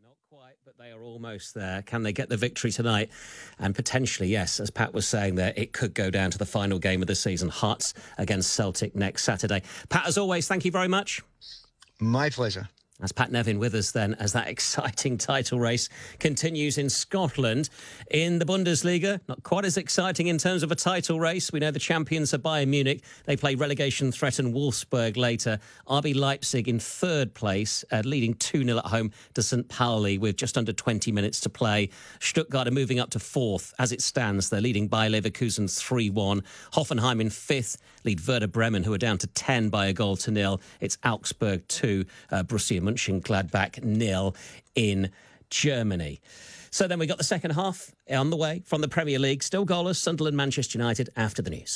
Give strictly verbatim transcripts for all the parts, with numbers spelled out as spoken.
Not quite, but they are almost there. Can they get the victory tonight? And potentially, yes, as Pat was saying there, it could go down to the final game of the season. Hearts against Celtic next Saturday. Pat, as always, thank you very much. My pleasure. That's Pat Nevin with us then as that exciting title race continues in Scotland. In the Bundesliga, not quite as exciting in terms of a title race. We know the champions are Bayern Munich. They play relegation-threatened Wolfsburg later. R B Leipzig in third place, uh, leading two nil at home to Saint Pauli with just under twenty minutes to play. Stuttgart are moving up to fourth as it stands. They're leading Bayer Leverkusen three one. Hoffenheim in fifth, lead Werder Bremen, who are down to ten by a goal to nil. It's Augsburg two, uh, Borussia Mönchengladbach nil in Germany. So then we got the second half on the way from the Premier League. Still goalless, Sunderland, Manchester United after the news.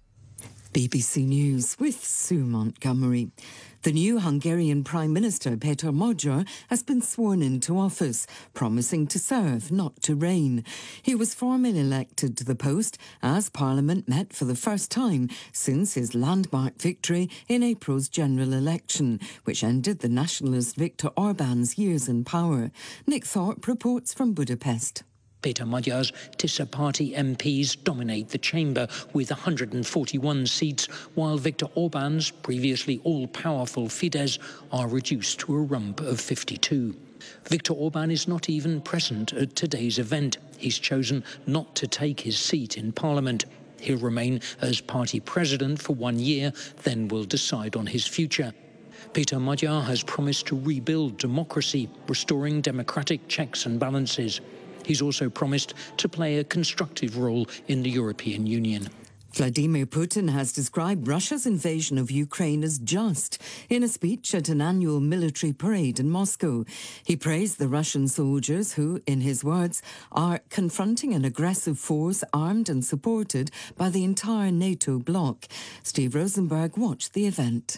B B C News with Sue Montgomery. The new Hungarian Prime Minister, Péter Magyar, has been sworn into office, promising to serve, not to reign. He was formally elected to the post as Parliament met for the first time since his landmark victory in April's general election, which ended the nationalist Viktor Orbán's years in power. Nick Thorpe reports from Budapest. Péter Magyar's Tisza party M Ps dominate the chamber with one hundred forty-one seats, while Viktor Orbán's previously all-powerful Fidesz are reduced to a rump of fifty-two. Viktor Orbán is not even present at today's event. He's chosen not to take his seat in Parliament. He'll remain as party president for one year, then will decide on his future. Péter Magyar has promised to rebuild democracy, restoring democratic checks and balances. He's also promised to play a constructive role in the European Union. Vladimir Putin has described Russia's invasion of Ukraine as just in a speech at an annual military parade in Moscow. He praised the Russian soldiers who, in his words, are confronting an aggressive force armed and supported by the entire NATO bloc. Steve Rosenberg watched the event.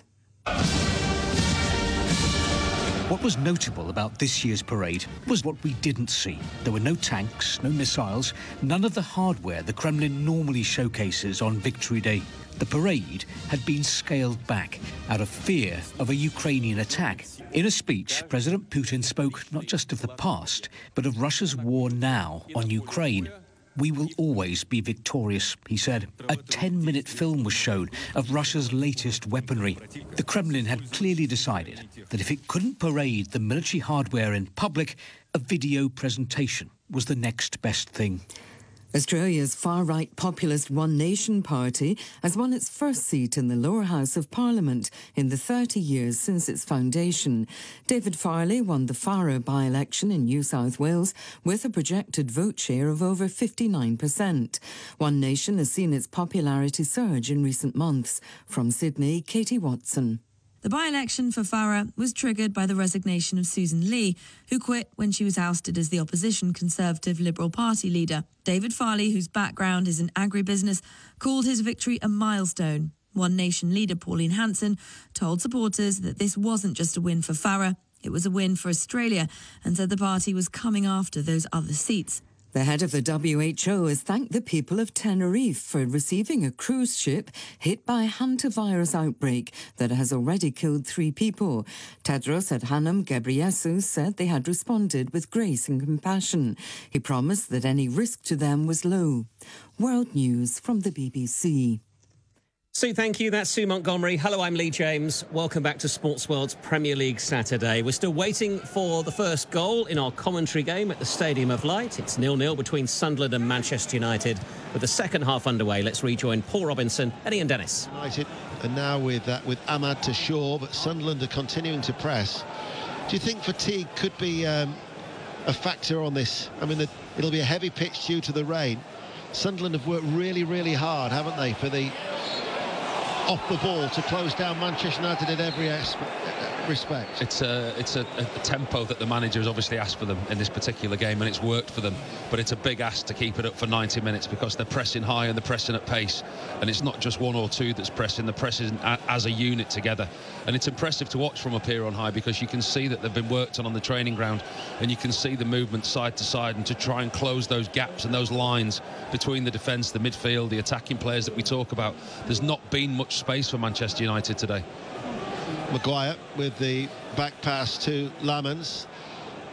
What was notable about this year's parade was what we didn't see. There were no tanks, no missiles, none of the hardware the Kremlin normally showcases on Victory Day. The parade had been scaled back out of fear of a Ukrainian attack. In a speech, President Putin spoke not just of the past, but of Russia's war now on Ukraine. "We will always be victorious," he said. A ten-minute film was shown of Russia's latest weaponry. The Kremlin had clearly decided that if it couldn't parade the military hardware in public, a video presentation was the next best thing. Australia's far-right populist One Nation party has won its first seat in the lower house of Parliament in the thirty years since its foundation. David Farley won the Farrer by-election in New South Wales with a projected vote share of over fifty-nine percent. One Nation has seen its popularity surge in recent months. From Sydney, Katie Watson. The by-election for Farrer was triggered by the resignation of Susan Lee, who quit when she was ousted as the opposition Conservative Liberal Party leader. David Farley, whose background is in agribusiness, called his victory a milestone. One Nation leader Pauline Hanson told supporters that this wasn't just a win for Farrer, it was a win for Australia, and said the party was coming after those other seats. The head of the W H O has thanked the people of Tenerife for receiving a cruise ship hit by a hantavirus outbreak that has already killed three people. Tedros Adhanom Ghebreyesus said they had responded with grace and compassion. He promised that any risk to them was low. World News from the B B C. Sue, thank you. That's Sue Montgomery. Hello, I'm Lee James. Welcome back to Sports World's Premier League Saturday. We're still waiting for the first goal in our commentary game at the Stadium of Light. It's nil nil between Sunderland and Manchester United. With the second half underway, let's rejoin Paul Robinson and Ian Dennis. United, and now with that, with Ahmad to Shaw, but Sunderland are continuing to press. Do you think fatigue could be um, a factor on this? I mean, the, it'll be a heavy pitch due to the rain. Sunderland have worked really, really hard, haven't they, for the off the ball to close down Manchester United in every aspect. Respect. It's a it's a, a tempo that the manager has obviously asked for them in this particular game, and it's worked for them. But it's a big ask to keep it up for ninety minutes because they're pressing high and they're pressing at pace, and it's not just one or two that's pressing. They're pressing as a unit together, and it's impressive to watch from up here on high because you can see that they've been worked on on the training ground, and you can see the movement side to side and to try and close those gaps and those lines between the defence, the midfield, the attacking players that we talk about. There's not been much space for Manchester United today. Maguire with the back pass to Lamens.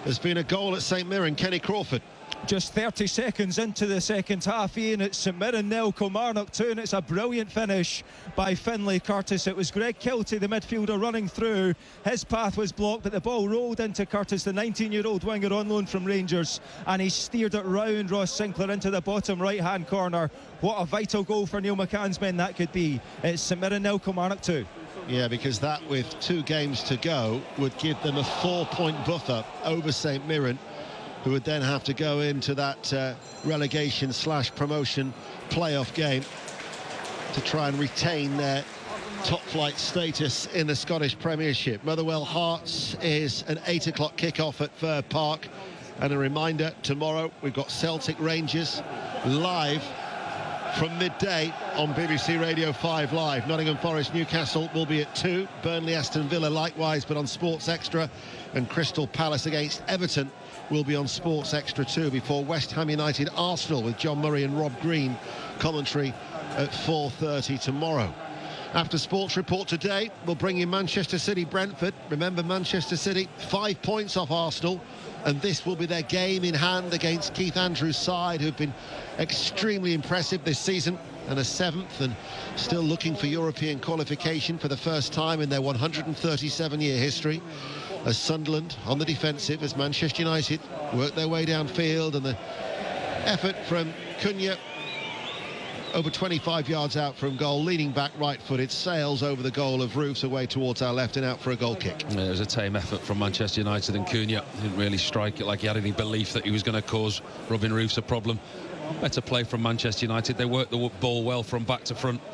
There's been a goal at St Mirren. Kenny Crawford. Just thirty seconds into the second half, Ian, it's St Mirren nil, Kilmarnock two, and it's a brilliant finish by Finlay Curtis. It was Greg Kiltie, the midfielder, running through. His path was blocked, but the ball rolled into Curtis, the nineteen-year-old winger on loan from Rangers, and he steered it round Ross Sinclair into the bottom right-hand corner. What a vital goal for Neil McCann's men that could be. It's St Mirren nil, Kilmarnock two. Yeah, because that, with two games to go, would give them a four-point buffer over St Mirren, who would then have to go into that uh, relegation slash promotion playoff game to try and retain their top flight status in the Scottish Premiership. Motherwell Hearts is an eight o'clock kickoff at Fir Park. And a reminder, tomorrow we've got Celtic Rangers live from midday on B B C Radio five Live. Nottingham Forest Newcastle will be at two. Burnley Aston Villa likewise, but on Sports Extra. And Crystal Palace against Everton will be on Sports Extra too, before West Ham United Arsenal with John Murray and Rob Green commentary at four thirty tomorrow. After Sports Report today, we'll bring you Manchester City Brentford. Remember, Manchester City five points off Arsenal, and this will be their game in hand against Keith Andrews' side, who've been extremely impressive this season, and a seventh, and still looking for European qualification for the first time in their one hundred thirty-seven year history. As Sunderland on the defensive, as Manchester United work their way downfield, and the effort from Cunha over twenty-five yards out from goal, leaning back right-footed, sails over the goal of Roofs away towards our left and out for a goal kick. Yeah, it was a tame effort from Manchester United, and Cunha didn't really strike it like he had any belief that he was going to cause Robin Roofs a problem. Better play from Manchester United. They worked the ball well from back to front.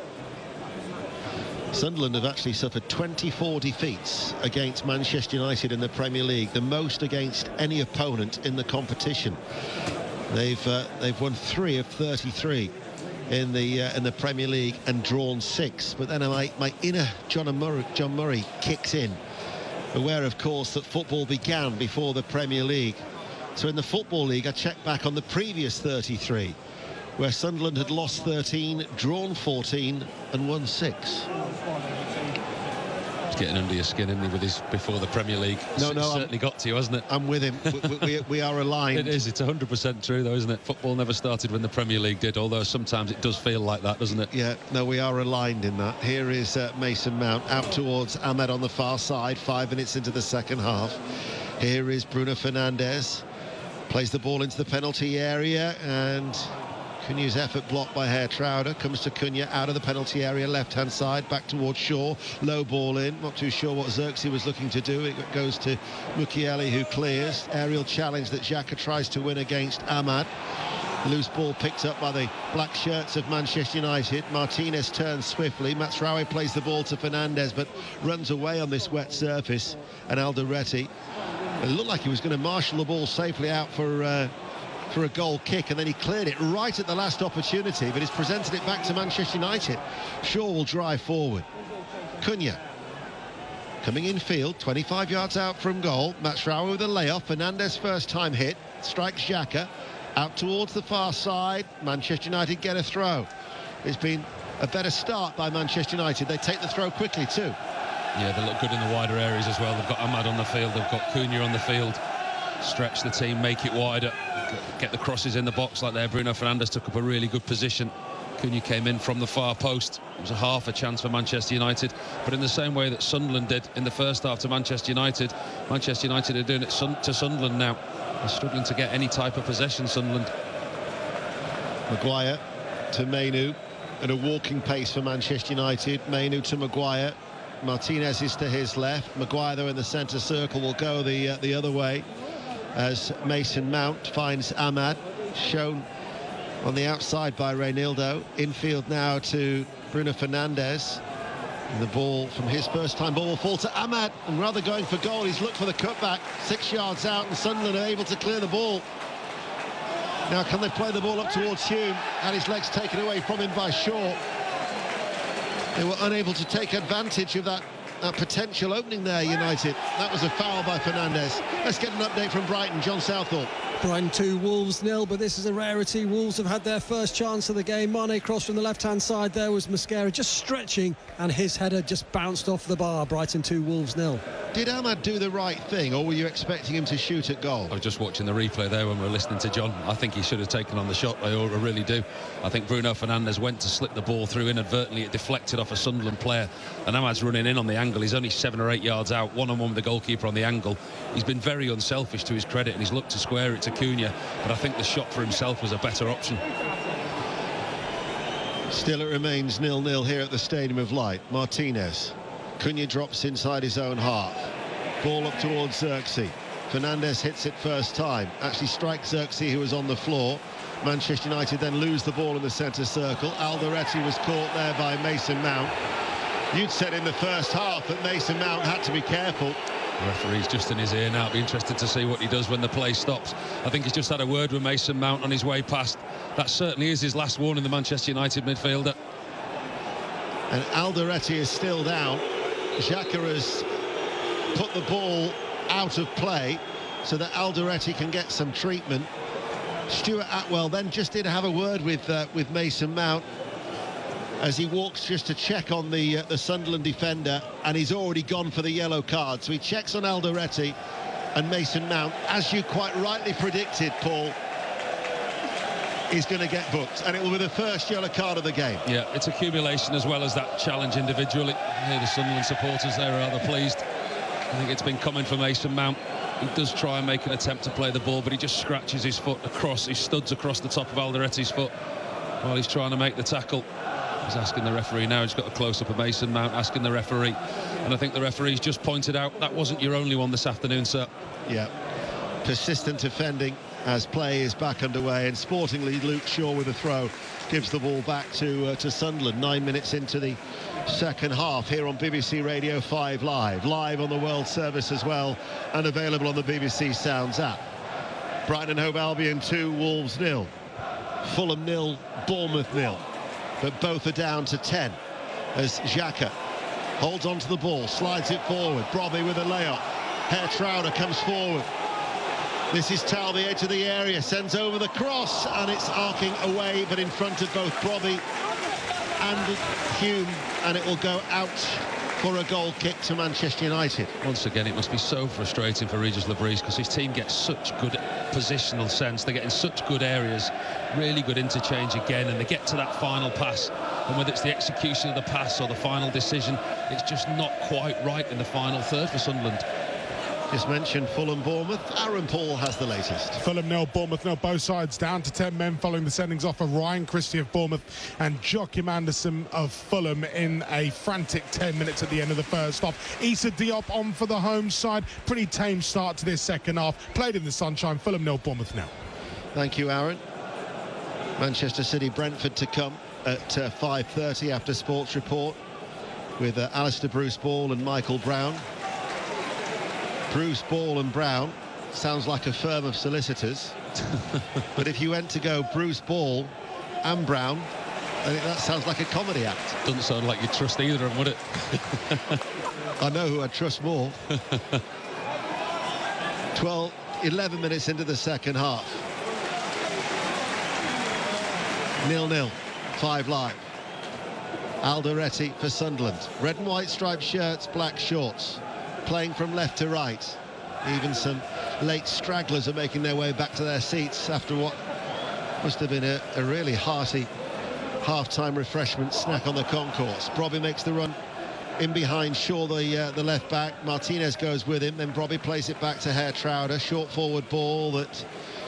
Sunderland have actually suffered twenty-four defeats against Manchester United in the Premier League, the most against any opponent in the competition. They've uh, they've won three of thirty-three in the uh, in the Premier League and drawn six. But then my, my inner John Murray, John Murray kicks in, aware, of course, that football began before the Premier League. So in the Football League, I checked back on the previous thirty-three, where Sunderland had lost thirteen, drawn fourteen and won six. He's getting under your skin, isn't he, with his before the Premier League? No, no, it's certainly I'm, got to you, hasn't it? I'm with him. we, we, we are aligned. It is. It's one hundred percent true, though, isn't it? Football never started when the Premier League did, although sometimes it does feel like that, doesn't it? Yeah, no, we are aligned in that. Here is uh, Mason Mount out towards Ahmed on the far side, five minutes into the second half. Here is Bruno Fernandes. Plays the ball into the penalty area, and Cunha's effort blocked by Haretrauder. Comes to Cunha out of the penalty area, left-hand side, back towards Shaw. Low ball in. Not too sure what Xerxes was looking to do. It goes to Mukiele, who clears. Aerial challenge that Xhaka tries to win against Ahmad. Loose ball picked up by the black shirts of Manchester United. Martinez turns swiftly. Mazraoui plays the ball to Fernandes, but runs away on this wet surface. And Alderete, it looked like he was going to marshal the ball safely out for uh, for a goal kick, and then he cleared it right at the last opportunity, but he's presented it back to Manchester United. Shaw will drive forward. Cunha coming in field, twenty-five yards out from goal. Mazraoui with a layoff. Fernandes first time hit, strikes Xhaka out towards the far side. Manchester United get a throw. It's been a better start by Manchester United. They take the throw quickly too. Yeah, they look good in the wider areas as well. They've got Ahmad on the field, they've got Cunha on the field. Stretch the team, make it wider, get the crosses in the box like there. Bruno Fernandes took up a really good position. Cunha came in from the far post. It was a half a chance for Manchester United, but in the same way that Sunderland did in the first half to Manchester United, Manchester United are doing it to Sunderland now. They're struggling to get any type of possession, Sunderland. Maguire to Mainu at a walking pace for Manchester United. Mainu to Maguire. Martinez is to his left. Maguire, though, in the centre circle, will go the uh, the other way as Mason Mount finds Ahmad, shown on the outside by Reynaldo. Infield now to Bruno Fernandes. And the ball from his first time ball will fall to Ahmad, and rather going for goal, he's looked for the cutback. Six yards out, and Sunderland are able to clear the ball. Now, can they play the ball up towards Hume? Had his legs taken away from him by Shaw. They were unable to take advantage of that, that potential opening there, United. That was a foul by Fernandes. Let's get an update from Brighton. John Southall. Brighton two, Wolves nil, but this is a rarity. Wolves have had their first chance of the game. Mane cross from the left-hand side. There was Mosquera just stretching, and his header just bounced off the bar. Brighton two, Wolves nil. Did Ahmad do the right thing, or were you expecting him to shoot at goal? I was just watching the replay there when we were listening to John. I think he should have taken on the shot. I really do. I think Bruno Fernandes went to slip the ball through inadvertently. It deflected off a Sunderland player, and Ahmad's running in on the angle. He's only seven or eight yards out, one-on-one with the goalkeeper on the angle. He's been very unselfish to his credit, and he's looked to square it to Cunha, but I think the shot for himself was a better option. Still it remains nil nil here at the Stadium of Light. Martinez. Cunha drops inside his own half. Ball up towards Xerxes. Fernandes hits it first time. Actually strikes Xerxes, who was on the floor. Manchester United then lose the ball in the centre circle. Alderete was caught there by Mason Mount. You'd said in the first half that Mason Mount had to be careful. The referee's just in his ear now. Be interested to see what he does when the play stops. I think he's just had a word with Mason Mount on his way past. That certainly is his last warning, the Manchester United midfielder. And Alderete is still down. Xhaka has put the ball out of play so that Alderete can get some treatment. Stuart Atwell then just did have a word with uh, with Mason Mount as he walks just to check on the uh, the Sunderland defender, and he's already gone for the yellow card. So he checks on Alderete, and Mason Mount, as you quite rightly predicted, Paul, is going to get booked, and it will be the first yellow card of the game. Yeah, it's accumulation as well as that challenge individually. Here the Sunderland supporters, they're rather pleased. I think it's been coming for Mason Mount. He does try and make an attempt to play the ball, but he just scratches his foot across, he studs across the top of Alderete's foot while he's trying to make the tackle. He's asking the referee now. He's got a close-up of Mason Mount, asking the referee. And I think the referee's just pointed out that wasn't your only one this afternoon, sir. Yeah. Persistent defending as play is back underway. And sportingly, Luke Shaw with a throw gives the ball back to, uh, to Sunderland. Nine minutes into the second half here on B B C Radio five Live. Live on the World Service as well, and available on the B B C Sounds app. Brighton and Hove Albion two, Wolves nil. Fulham nil, Bournemouth nil. But both are down to ten as Xhaka holds on to the ball, slides it forward. Brobbey with a layoff. Herr comes forward. This is Tal, the edge of the area, sends over the cross, and it's arcing away, but in front of both Brobbey and Hume, and it will go out for a goal kick to Manchester United. Once again, it must be so frustrating for Regis Lebris, because his team gets such good positional sense. They get in such good areas, really good interchange again, and they get to that final pass, and whether it's the execution of the pass or the final decision, it's just not quite right in the final third for Sunderland. Just mentioned Fulham Bournemouth. Aaron Paul has the latest. Fulham nil, Bournemouth nil, both sides down to ten men following the sendings off of Ryan Christie of Bournemouth and Joachim Anderson of Fulham in a frantic ten minutes at the end of the first half. Issa Diop on for the home side. Pretty tame start to this second half. Played in the sunshine. Fulham nil, Bournemouth nil. Thank you, Aaron. Manchester City Brentford to come at uh, five thirty after Sports Report with uh, Alistair Bruce Ball and Michael Brown. Bruce, Ball and Brown sounds like a firm of solicitors. But if you went to go Bruce, Ball and Brown, I think that sounds like a comedy act. Doesn't sound like you'd trust either of them, would it? I know who I'd trust more. twelve, eleven minutes into the second half. nil nil, five Live. Alderete for Sunderland. Red and white striped shirts, black shorts. Playing from left to right. Even some late stragglers are making their way back to their seats after what must have been a, a really hearty half-time refreshment snack on the concourse. Brobbey makes the run in behind Shaw, the uh, the left back. Martinez goes with him, then Brobbey plays it back to Herr Trauder. Short forward ball that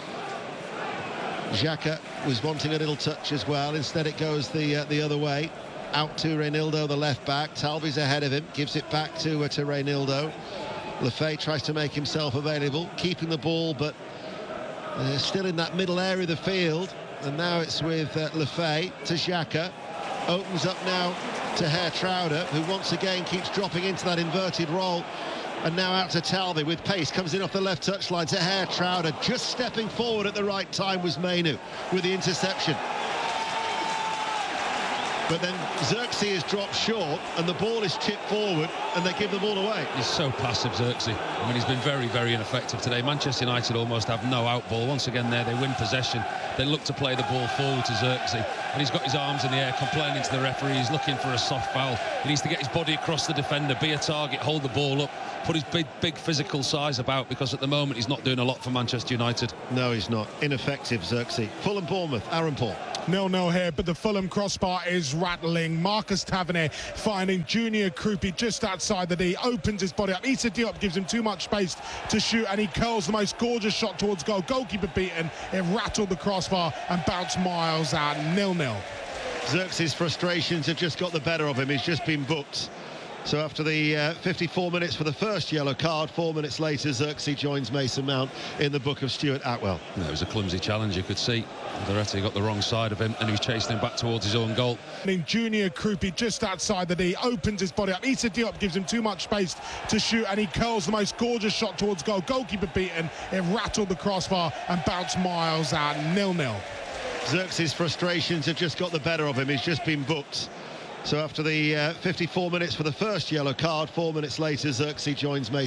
Xhaka was wanting a little touch as well. Instead it goes the uh, the other way. Out to Reynildo, the left back. Talby's ahead of him, gives it back to, uh, to Reynildo. Lefay tries to make himself available, keeping the ball, but uh, still in that middle area of the field. And now it's with uh, Lefay to Xhaka. Opens up now to Herr Trauder, who once again keeps dropping into that inverted role. And now out to Talby with pace, comes in off the left touchline to Herr Trauder. Just stepping forward at the right time was Mainoo with the interception. but then Xerxes is dropped short and the ball is chipped forward and they give the ball away. He's so passive, Xerxes. I mean, he's been very, very ineffective today. Manchester United almost have no out ball. Once again there, they win possession. They look to play the ball forward to Xerxes, and he's got his arms in the air complaining to the referee. He's looking for a soft foul. He needs to get his body across the defender, be a target, hold the ball up, put his big, big physical size about, because at the moment he's not doing a lot for Manchester United. No, he's not. Ineffective, Xerxes. Fulham Bournemouth, Aaron Paul. nil nil here, but the Fulham crossbar is rattling. Marcus Tavernier finding Junior Krupi just outside the D, opens his body up. Issa Diop gives him too much space to shoot, and he curls the most gorgeous shot towards goal. Goalkeeper beaten. It rattled the crossbar and bounced miles out. nil nil. Xerxes' frustrations have just got the better of him. He's just been booked. So after the uh, fifty-four minutes for the first yellow card, four minutes later, Xerxes joins Mason Mount in the book of Stuart Atwell. No, it was a clumsy challenge, you could see. The referee got the wrong side of him and he was chasing him back towards his own goal. Junior Krupi just outside the D, opens his body up. Issa Diop gives him too much space to shoot, and he curls the most gorgeous shot towards goal. Goalkeeper beaten. It rattled the crossbar and bounced miles out. nil nil. Xerxes' frustrations have just got the better of him. He's just been booked. So after the uh, fifty-four minutes for the first yellow card, four minutes later, Xerxes joins Mason